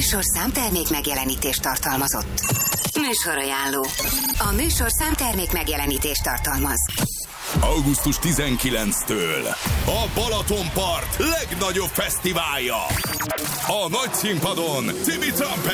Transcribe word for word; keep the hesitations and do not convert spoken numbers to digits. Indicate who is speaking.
Speaker 1: műsor számtermék megjelenítést tartalmazott. Műsorajánló. A műsor számtermék megjelenítést tartalmaz.
Speaker 2: augusztus tizenkilencedikétől a Balatonpart legnagyobb fesztiválja. A nagy színpadon Tibi Trumpet,